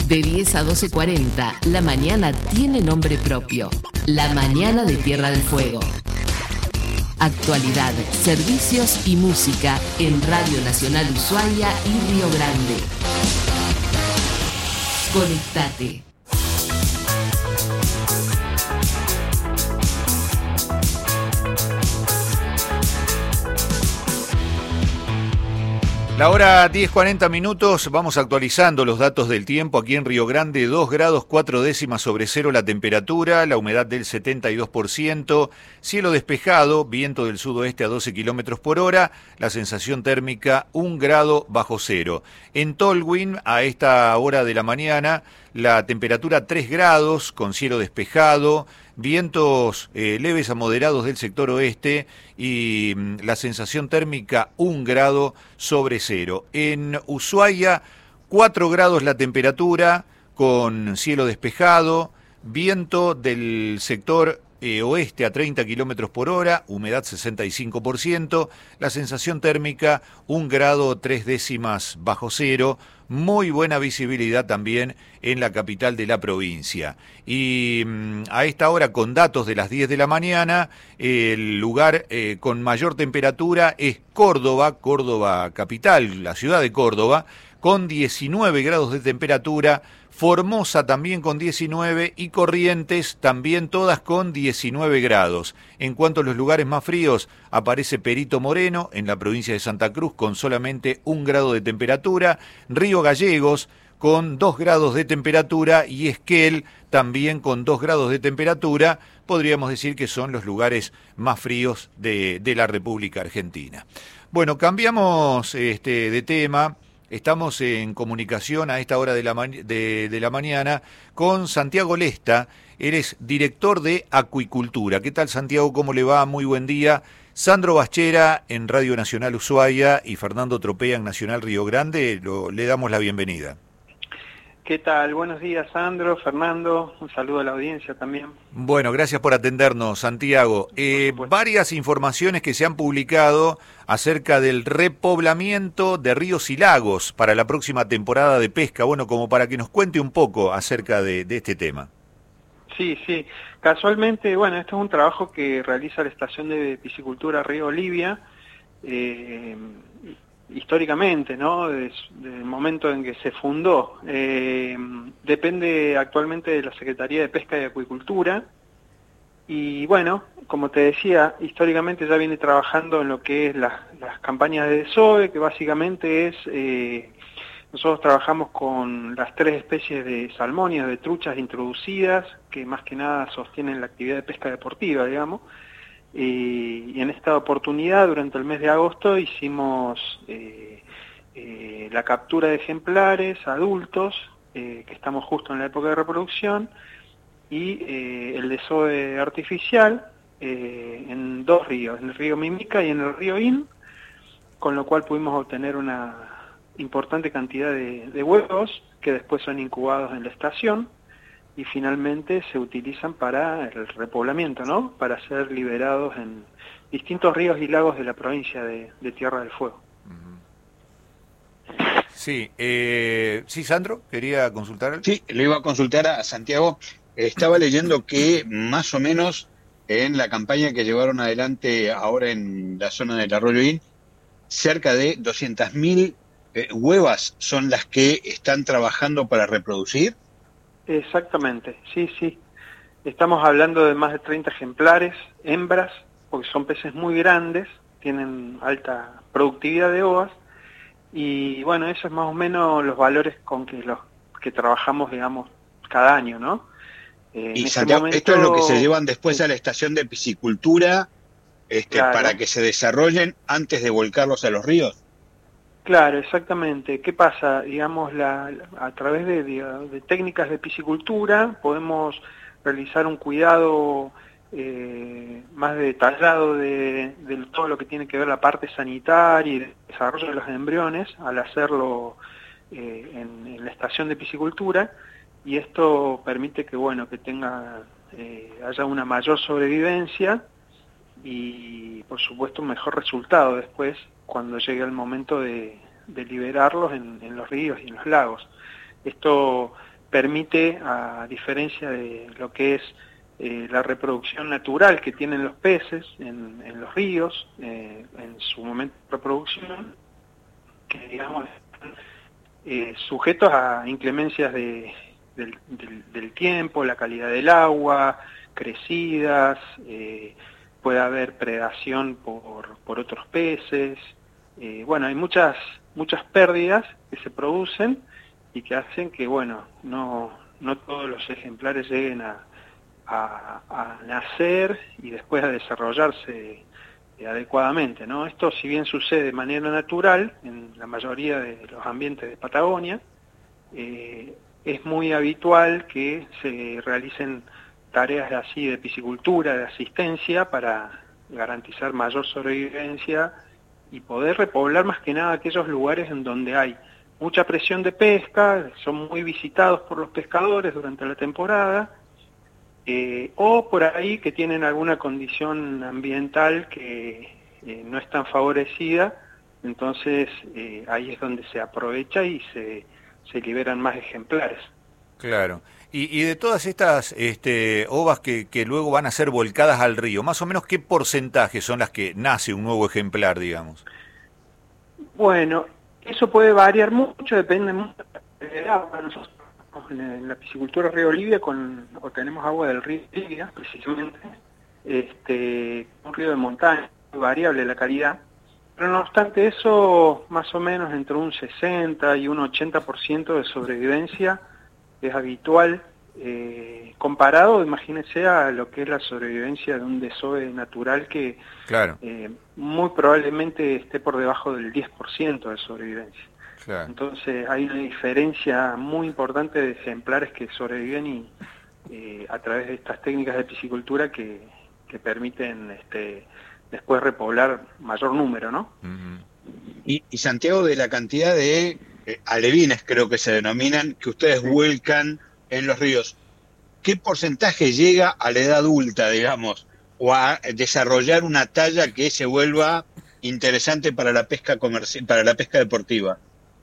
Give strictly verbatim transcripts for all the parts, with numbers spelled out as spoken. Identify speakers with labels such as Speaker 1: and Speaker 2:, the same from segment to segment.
Speaker 1: De diez a doce cuarenta, la mañana tiene nombre propio. La mañana de Tierra del Fuego. Actualidad, servicios y música en Radio Nacional Ushuaia y Río Grande. Conectate.
Speaker 2: La hora diez cuarenta minutos, vamos actualizando los datos del tiempo aquí en Río Grande, dos grados cuatro décimas sobre cero la temperatura, la humedad del setenta y dos por ciento, cielo despejado, viento del sudoeste a doce kilómetros por hora, la sensación térmica un grado bajo cero. En Tolwyn, a esta hora de la mañana, la temperatura tres grados, con cielo despejado, vientos eh, leves a moderados del sector oeste y mm, la sensación térmica un grado sobre cero. En Ushuaia, cuatro grados la temperatura, con cielo despejado, viento del sector eh, oeste a treinta kilómetros por hora, humedad sesenta y cinco por ciento, la sensación térmica un grado tres décimas bajo cero, muy buena visibilidad también en la capital de la provincia. Y mmm, a esta hora, con datos de las diez de la mañana, el lugar eh, con mayor temperatura es Córdoba, Córdoba capital, la ciudad de Córdoba, con diecinueve grados de temperatura, Formosa también con diecinueve y Corrientes también todas con diecinueve grados. En cuanto a los lugares más fríos, aparece Perito Moreno en la provincia de Santa Cruz con solamente un grado de temperatura, Río Gallegos con dos grados de temperatura y Esquel también con dos grados de temperatura. Podríamos decir que son los lugares más fríos de, de la República Argentina. Bueno, cambiamos este, de tema. Estamos en comunicación a esta hora de la, ma- de, de la mañana con Santiago Lesta. Eres director de Acuicultura. ¿Qué tal, Santiago? ¿Cómo le va? Muy buen día. Sandro Baschera en Radio Nacional Ushuaia y Fernando Tropea en Nacional Río Grande. Lo, le damos la bienvenida.
Speaker 3: ¿Qué tal? Buenos días, Sandro, Fernando. Un saludo a la audiencia también.
Speaker 2: Bueno, gracias por atendernos, Santiago. Eh, varias informaciones que se han publicado acerca del repoblamiento de ríos y lagos para la próxima temporada de pesca. Bueno, como para que nos cuente un poco acerca de, de este tema.
Speaker 3: Sí, sí. Casualmente, bueno, esto es un trabajo que realiza la Estación de Piscicultura Río Olivia, eh, históricamente, ¿no? Desde, desde el momento en que se fundó. Eh, depende actualmente de la Secretaría de Pesca y Acuicultura. Y bueno, como te decía, históricamente ya viene trabajando en lo que es la, las campañas de desove, que básicamente es, eh, nosotros trabajamos con las tres especies de salmónidas, de truchas introducidas, que más que nada sostienen la actividad de pesca deportiva, digamos. Eh, y en esta oportunidad, durante el mes de agosto, hicimos eh, eh, la captura de ejemplares adultos, eh, que estamos justo en la época de reproducción, y eh, el desove artificial eh, en dos ríos, en el río Mimica y en el río In, con lo cual pudimos obtener una importante cantidad de, de huevos que después son incubados en la estación y finalmente se utilizan para el repoblamiento, ¿no? Para ser liberados en distintos ríos y lagos de la provincia de, de Tierra del Fuego.
Speaker 2: Sí, eh, sí, Sandro, quería consultar.
Speaker 4: Sí, le iba a consultar a Santiago. Estaba leyendo que más o menos en la campaña que llevaron adelante ahora en la zona del Arroyo In, cerca de doscientas mil eh, huevas son las que están trabajando para reproducir.
Speaker 3: Exactamente, sí, sí. Estamos hablando de más de treinta ejemplares, hembras, porque son peces muy grandes, tienen alta productividad de ovas, y bueno, eso es más o menos los valores con que los que trabajamos, digamos, cada año, ¿no? Eh,
Speaker 4: y
Speaker 3: en
Speaker 4: Santiago,
Speaker 3: momento,
Speaker 4: esto es lo que se llevan después a la estación de piscicultura, este,
Speaker 3: claro,
Speaker 4: para que se desarrollen antes de volcarlos a los ríos.
Speaker 3: Claro, exactamente. ¿Qué pasa? Digamos, la, a través de, de, de técnicas de piscicultura podemos realizar un cuidado eh, más detallado de, de todo lo que tiene que ver la parte sanitaria y el desarrollo de los embriones al hacerlo eh, en, en la estación de piscicultura, y esto permite que, bueno, que tenga eh, haya una mayor sobrevivencia y, por supuesto, un mejor resultado después cuando llegue el momento de, de liberarlos en, en los ríos y en los lagos. Esto permite, a diferencia de lo que es eh, la reproducción natural que tienen los peces en, en los ríos, eh, en su momento de reproducción, que digamos están eh, sujetos a inclemencias de, del, del, del tiempo, la calidad del agua, crecidas, eh, puede haber predación por, por otros peces, eh, bueno, hay muchas, muchas pérdidas que se producen y que hacen que, bueno, no, no todos los ejemplares lleguen a, a, a nacer y después a desarrollarse eh, adecuadamente, ¿no? Esto, si bien sucede de manera natural en la mayoría de los ambientes de Patagonia, eh, es muy habitual que se realicen tareas así de piscicultura, de asistencia, para garantizar mayor sobrevivencia y poder repoblar más que nada aquellos lugares en donde hay mucha presión de pesca, son muy visitados por los pescadores durante la temporada, eh, o por ahí que tienen alguna condición ambiental que eh, no es tan favorecida, entonces eh, ahí es donde se aprovecha y se, se liberan más ejemplares.
Speaker 2: Claro. Y, y de todas estas este, ovas que, que luego van a ser volcadas al río, más o menos, ¿qué porcentaje son las que nace un nuevo ejemplar, digamos?
Speaker 3: Bueno, eso puede variar mucho, depende mucho del agua. Nosotros en la piscicultura Río Olivia con, obtenemos agua del río Olivia, precisamente, este, un río de montaña, muy variable la calidad, pero no obstante eso, más o menos entre un sesenta y un ochenta por ciento de sobrevivencia es habitual, eh, comparado, imagínense, a lo que es la sobrevivencia de un desove natural que
Speaker 2: claro.
Speaker 3: eh, muy probablemente esté por debajo del diez por ciento de sobrevivencia.
Speaker 2: Claro.
Speaker 3: Entonces hay una diferencia muy importante de ejemplares que sobreviven y eh, a través de estas técnicas de piscicultura que, que permiten este, después repoblar mayor número, ¿no?
Speaker 2: Uh-huh.
Speaker 4: Y, y Santiago, de la cantidad de eh, alevines, creo que se denominan, que ustedes
Speaker 3: Sí.
Speaker 4: vuelcan en los ríos, ¿qué porcentaje llega a la edad adulta, digamos, o a desarrollar una talla que se vuelva interesante para la pesca comercial, para la pesca deportiva?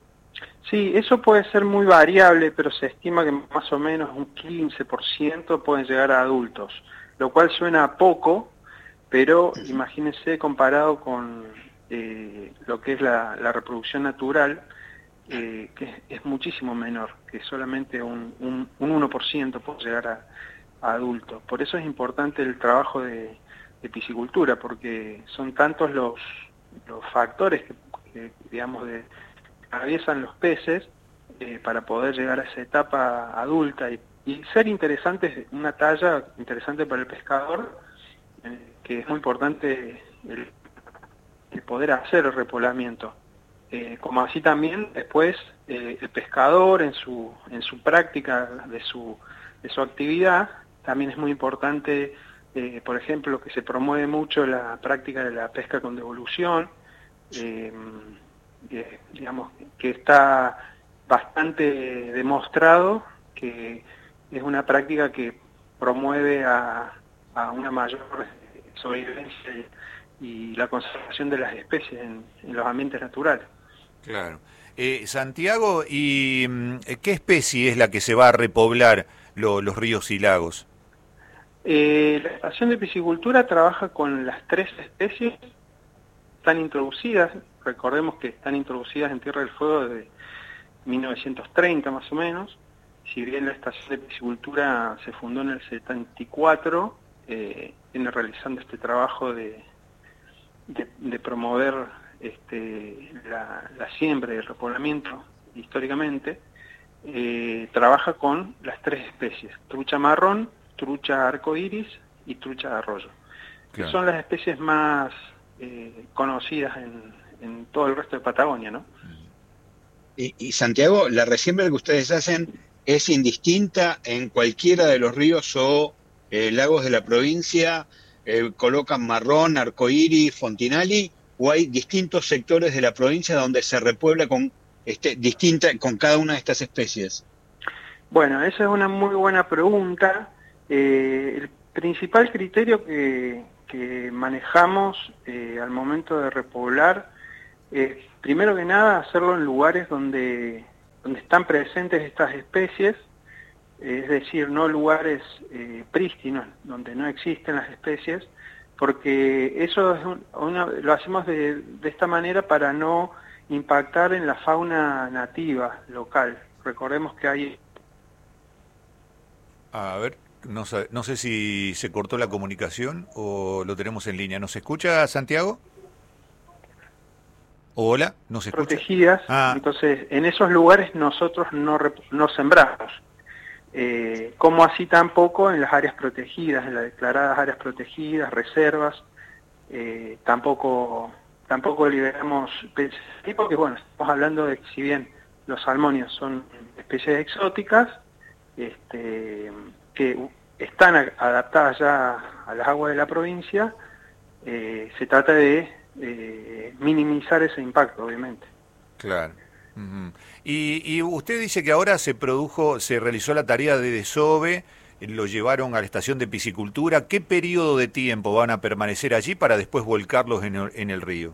Speaker 3: Sí, eso puede ser muy variable, pero se estima que más o menos un quince por ciento pueden llegar a adultos, lo cual suena poco, pero imagínense comparado con eh, lo que es la, la reproducción natural, eh, que es, es muchísimo menor, que solamente un, un, un uno por ciento puede llegar a, a adultos. Por eso es importante el trabajo de, de piscicultura, porque son tantos los, los factores que, que digamos, de atraviesan los peces eh, para poder llegar a esa etapa adulta y, y ser interesantes, una talla interesante para el pescador, eh, que es muy importante el, el poder hacer el repoblamiento. Eh, como así también después eh, el pescador en su en su práctica de su de su actividad también es muy importante, eh, por ejemplo, que se promueve mucho la práctica de la pesca con devolución. Eh, Eh, digamos que está bastante demostrado que es una práctica que promueve a, a una mayor sobrevivencia y, y la conservación de las especies en, en los ambientes naturales.
Speaker 2: Claro. Eh, Santiago, ¿y qué especie es la que se va a repoblar lo, los ríos y lagos?
Speaker 3: Eh, la estación de piscicultura trabaja con las tres especies que están introducidas. Recordemos que están introducidas en Tierra del Fuego desde mil novecientos treinta más o menos, si bien la estación de piscicultura se fundó en el setenta y cuatro, eh, viene realizando este trabajo de, de, de promover este, la, la siembra y el repoblamiento históricamente. Eh, trabaja con las tres especies, trucha marrón, trucha arcoíris y trucha de arroyo,
Speaker 2: Claro.
Speaker 3: que son las especies más eh, conocidas en en todo el resto de Patagonia, ¿no?
Speaker 4: Y, y Santiago, ¿la resiembra que ustedes hacen es indistinta en cualquiera de los ríos o eh, lagos de la provincia? Eh, ¿Colocan marrón, arcoíris, fontinali? ¿O hay distintos sectores de la provincia donde se repuebla con, este, distinta, con cada una de estas especies?
Speaker 3: Bueno, esa es una muy buena pregunta. Eh, el principal criterio que, que manejamos eh, al momento de repoblar Eh, primero que nada, hacerlo en lugares donde, donde están presentes estas especies, es decir, no lugares eh, prístinos donde no existen las especies, porque eso es un, una, lo hacemos de, de esta manera para no impactar en la fauna nativa local. Recordemos que hay...
Speaker 2: A ver, no sé, no sé si se cortó la comunicación o lo tenemos en línea. ¿Nos escucha, Santiago? Hola, ¿nos escucha?
Speaker 3: protegidas,
Speaker 2: Ah.
Speaker 3: Entonces en esos lugares nosotros no, no sembramos, eh, como así tampoco en las áreas protegidas, en las declaradas áreas protegidas, reservas, eh, tampoco tampoco liberamos peces, porque bueno, estamos hablando de que si bien los salmónidos son especies exóticas, este, que están adaptadas ya a las aguas de la provincia, eh, se trata de eh, minimizar ese impacto, obviamente.
Speaker 2: Claro. Uh-huh. y, y usted dice que ahora se produjo, se realizó la tarea de desove, lo llevaron a la estación de piscicultura. ¿Qué periodo de tiempo van a permanecer allí para después volcarlos en el, en el río?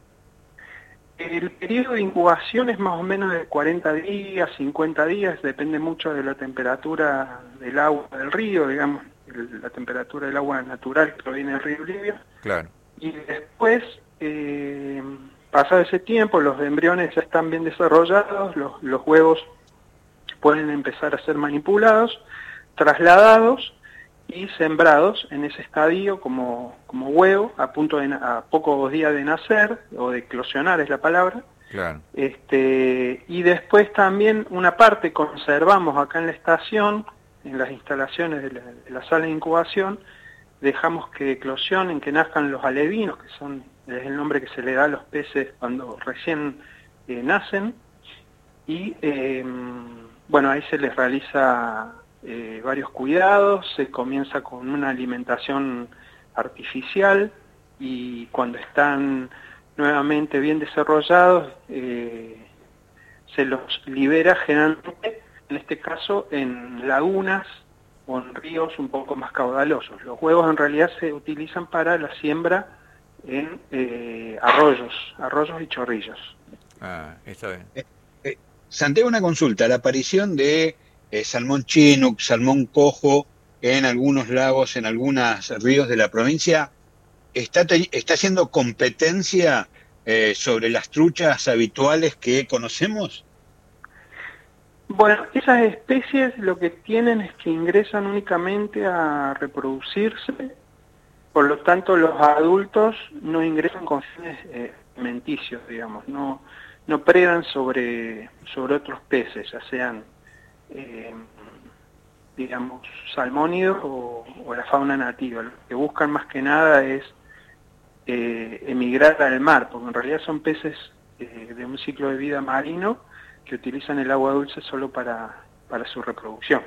Speaker 3: El periodo de incubación es más o menos de cuarenta días, cincuenta días, depende mucho de la temperatura del agua del río, digamos, el, la temperatura del agua natural que proviene del río Libia.
Speaker 2: Claro.
Speaker 3: Y después, eh, pasado ese tiempo, los embriones ya están bien desarrollados, los, los huevos pueden empezar a ser manipulados, trasladados y sembrados en ese estadio como, como huevo, a punto de a pocos días de nacer, o de eclosionar es la palabra.
Speaker 2: Claro.
Speaker 3: Este, y después también una parte conservamos acá en la estación, en las instalaciones de la, de la sala de incubación, dejamos que eclosionen, que nazcan los alevinos, que son es el nombre que se le da a los peces cuando recién eh, nacen, y eh, bueno, ahí se les realiza Eh, varios cuidados, se comienza con una alimentación artificial y cuando están nuevamente bien desarrollados eh, se los libera generalmente, en este caso en lagunas o en ríos un poco más caudalosos. Los huevos en realidad se utilizan para la siembra en eh, arroyos, arroyos y chorrillos.
Speaker 2: Ah, está bien.
Speaker 4: Eh, eh, Santiago, una consulta, la aparición de Eh, salmón chinook, salmón cojo en algunos lagos, en algunos ríos de la provincia, ¿está, te, está haciendo competencia eh, sobre las truchas habituales que conocemos?
Speaker 3: Bueno, esas especies lo que tienen es que ingresan únicamente a reproducirse, por lo tanto los adultos no ingresan con fines eh, alimenticios, digamos, no, no predan sobre, sobre otros peces, ya sean Eh, digamos, salmónidos o, o la fauna nativa. Lo que buscan más que nada es eh, emigrar al mar, porque en realidad son peces eh, de un ciclo de vida marino que utilizan el agua dulce solo para, para su reproducción.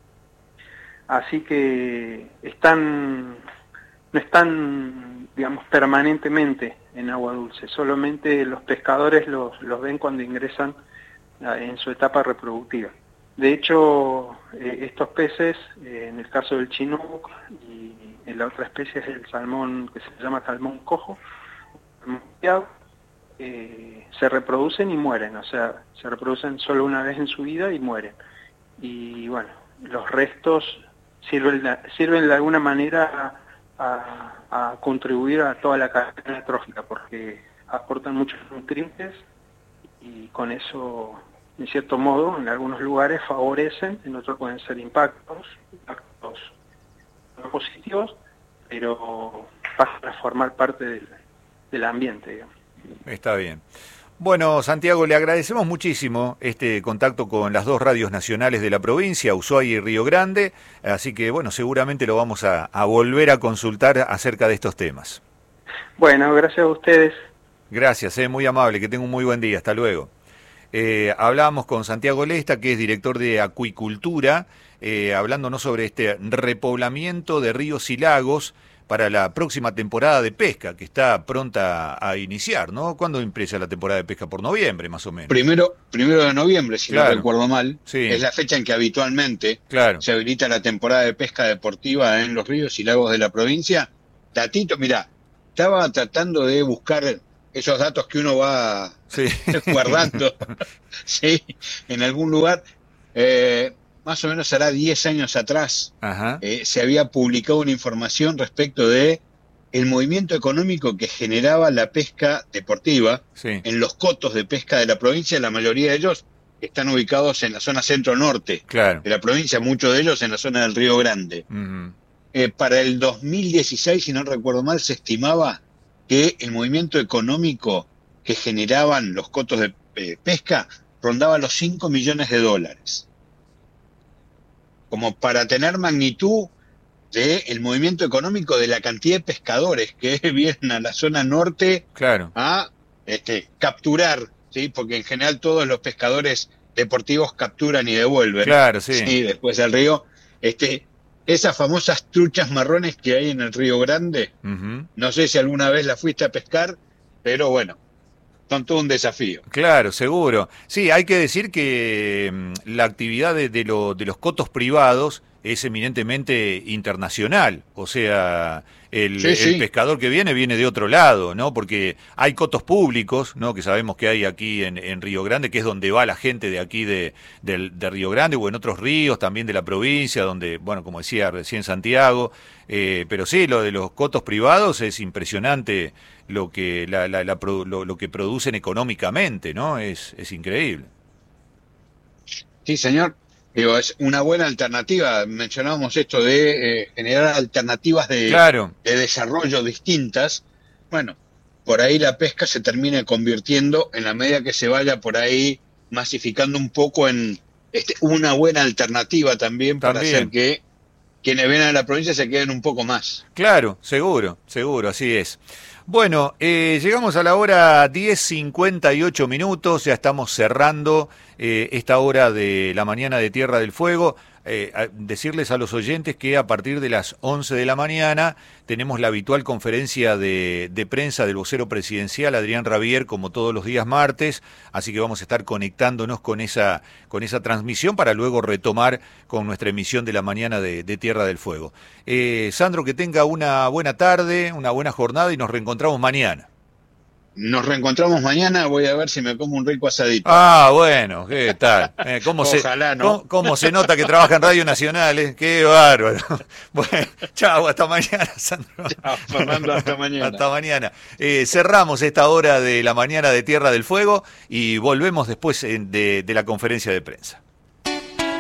Speaker 3: Así que están, no están, digamos, permanentemente en agua dulce, solamente los pescadores los, los ven cuando ingresan en su etapa reproductiva. De hecho, eh, estos peces, eh, en el caso del chinook y en la otra especie es el salmón que se llama salmón cojo, eh, se reproducen y mueren, o sea, se reproducen solo una vez en su vida y mueren. Y bueno, los restos sirven, sirven de alguna manera a, a, a contribuir a toda la cadena trófica porque aportan muchos nutrientes y con eso, en cierto modo, en algunos lugares favorecen, en otros pueden ser impactos, impactos no positivos, pero pasan a formar parte del, del ambiente, digamos.
Speaker 2: Está bien. Bueno, Santiago, le agradecemos muchísimo este contacto con las dos radios nacionales de la provincia, Ushuaia y Río Grande, así que bueno, seguramente lo vamos a, a volver a consultar acerca de estos temas.
Speaker 3: Bueno, gracias a ustedes.
Speaker 2: Gracias, eh, muy amable, que tenga un muy buen día, hasta luego. Eh, hablábamos con Santiago Lesta, que es director de Acuicultura, eh, hablándonos sobre este repoblamiento de ríos y lagos para la próxima temporada de pesca, que está pronta a iniciar, ¿no? ¿Cuándo empieza la temporada de pesca? Por noviembre, más o menos.
Speaker 4: Primero, primero de noviembre, si
Speaker 2: Claro.
Speaker 4: no recuerdo mal,
Speaker 2: Sí.
Speaker 4: es la fecha en que habitualmente
Speaker 2: Claro.
Speaker 4: se habilita la temporada de pesca deportiva en los ríos y lagos de la provincia. Datito, mira, estaba tratando de buscar esos datos que uno va
Speaker 2: Sí.
Speaker 4: guardando, sí, en algún lugar. Eh, más o menos hará diez años atrás,
Speaker 2: Ajá.
Speaker 4: eh, se había publicado una información respecto de el movimiento económico que generaba la pesca deportiva
Speaker 2: Sí.
Speaker 4: en los cotos de pesca de la provincia. La mayoría de ellos están ubicados en la zona centro-norte
Speaker 2: Claro.
Speaker 4: de la provincia, muchos de ellos en la zona del Río Grande.
Speaker 2: Ujú.
Speaker 4: Eh, para el dos mil dieciséis, si no recuerdo mal, se estimaba que el movimiento económico que generaban los cotos de eh, pesca rondaba los cinco millones de dólares. Como para tener magnitud del movimiento económico de la cantidad de pescadores que vienen a la zona norte
Speaker 2: Claro.
Speaker 4: a este, capturar, ¿sí? Porque en general todos los pescadores deportivos capturan y devuelven,
Speaker 2: Claro, sí.
Speaker 4: ¿sí? Después del río. Este, esas famosas truchas marrones que hay en el Río Grande,
Speaker 2: Ujú.
Speaker 4: no sé si alguna vez la fuiste a pescar, pero bueno, son todo un desafío.
Speaker 2: Claro, seguro. Sí, hay que decir que mm, la actividad de, de, lo- de los cotos privados es eminentemente internacional. O sea, el,
Speaker 4: Sí,
Speaker 2: el
Speaker 4: sí.
Speaker 2: pescador que viene viene de otro lado, ¿no? Porque hay cotos públicos, ¿no? Que sabemos que hay aquí en, en Río Grande, que es donde va la gente de aquí de, del- de Río Grande o en otros ríos también de la provincia, donde, bueno, como decía recién Santiago. Eh, pero sí, lo de los cotos privados es impresionante lo que la, la- la produ- lo, lo que producen económicamente, ¿no? Es, es increíble.
Speaker 4: Sí, señor. Digo, es una buena alternativa. Mencionábamos esto de eh, generar alternativas de,
Speaker 2: Claro,
Speaker 4: de desarrollo distintas. Bueno, por ahí la pesca se termina convirtiendo, en la medida que se vaya por ahí masificando un poco, en este, una buena alternativa también, para
Speaker 2: También.
Speaker 4: hacer que quienes ven a la provincia se queden un poco más.
Speaker 2: claro, seguro, seguro, así es. Bueno, eh, llegamos a la hora diez cincuenta y ocho minutos, ya estamos cerrando eh, esta hora de la mañana de Tierra del Fuego. Eh, a- decirles a los oyentes que a partir de las once de la mañana tenemos la habitual conferencia de, de prensa del vocero presidencial, Adrián Rabier, como todos los días martes, así que vamos a estar conectándonos con esa, con esa transmisión para luego retomar con nuestra emisión de la mañana de, de Tierra del Fuego. Eh, Sandro, que tenga una buena tarde, una buena jornada y nos reencontramos mañana.
Speaker 4: Nos reencontramos mañana, voy a ver si me como un rico asadito.
Speaker 2: Ah, bueno, ¿qué tal? Eh, ¿cómo,
Speaker 4: Ojalá,
Speaker 2: se,
Speaker 4: ¿no?
Speaker 2: cómo, cómo se nota que trabaja en Radio Nacional? Eh? Qué bárbaro. Bueno, chao, hasta mañana, Sandro.
Speaker 4: Chao, Fernando, hasta mañana.
Speaker 2: Hasta mañana. Eh, cerramos esta hora de la mañana de Tierra del Fuego y volvemos después eh, de, de la conferencia de prensa.